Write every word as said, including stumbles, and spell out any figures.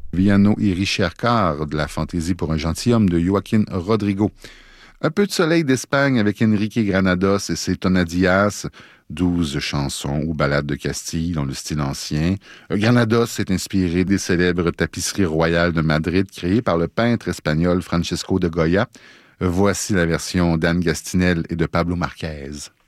Viano y Ricercar de la fantaisie pour un gentilhomme de Joaquín Rodrigo. Un peu de soleil d'Espagne avec Enrique Granados et ses tonadillas, douze chansons ou ballades de Castille dans le style ancien. Granados s'est inspiré des célèbres tapisseries royales de Madrid créées par le peintre espagnol Francisco de Goya. Voici la version d'Anne Gastinel et de Pablo Marquez.